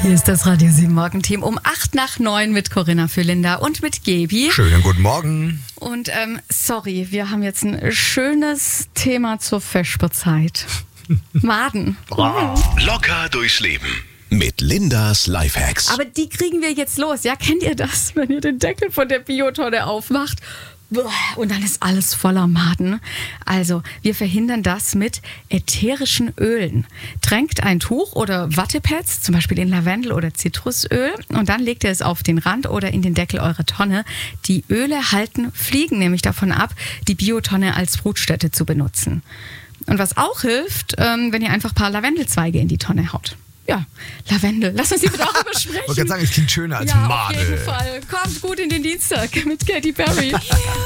Hier ist das Radio 7 Morgenteam um 8:08 mit Corinna Fühlinder und mit Gaby. Schönen guten Morgen. Und sorry, wir haben jetzt ein schönes Thema zur Vesperzeit. Maden. Locker durchs Leben mit Lindas Lifehacks. Aber die kriegen wir jetzt los. Ja, kennt ihr das, wenn ihr den Deckel von der Biotonne aufmacht? Und dann ist alles voller Maden. Also, wir verhindern das mit ätherischen Ölen. Tränkt ein Tuch oder Wattepads, zum Beispiel in Lavendel oder Zitrusöl, und dann legt ihr es auf den Rand oder in den Deckel eurer Tonne. Die Öle halten Fliegen nämlich davon ab, die Biotonne als Brutstätte zu benutzen. Und was auch hilft, wenn ihr einfach ein paar Lavendelzweige in die Tonne haut. Ja, Lavendel. Lass uns die bitte auch übersprechen. Ich wollte gerade sagen, es klingt schöner als ja, Madel. Auf jeden Fall. Kommt gut in den Dienstag mit Katy Perry.